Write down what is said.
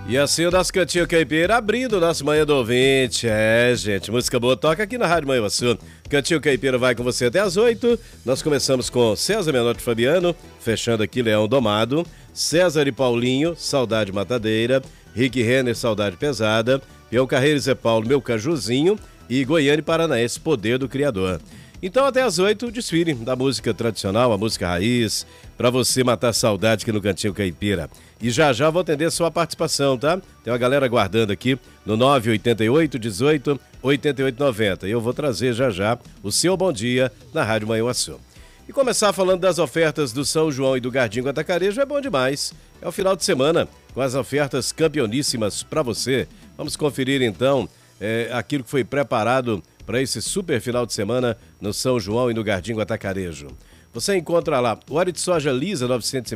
E assim o nosso Cantinho Caipira abrindo o nosso Manhã do Ouvinte. Gente, música boa toca aqui na Rádio Manhã Açu. Cantinho Caipira vai com você até às 8. Nós começamos com César Menotti Fabiano, fechando aqui Leão Domado, César e Paulinho, Saudade Matadeira, Rick Renner, Saudade Pesada, Peão Carreiro e Zé Paulo, Meu Cajuzinho e Goiânia e Paranaense, Poder do Criador. Então até às 8, o desfile da música tradicional, a música raiz, pra você matar saudade aqui no Cantinho Caipira. E já vou atender a sua participação, tá? Tem uma galera aguardando aqui no 988 18 88 90. E eu vou trazer já o seu bom dia na Rádio Manhã Açu. E começar falando das ofertas do São João e do Gardinho Atacarejo é bom demais. É o final de semana com as ofertas campeoníssimas pra você. Vamos conferir então aquilo que foi preparado para esse super final de semana no São João e no Gardinho Atacarejo. Você encontra lá o óleo de soja lisa 900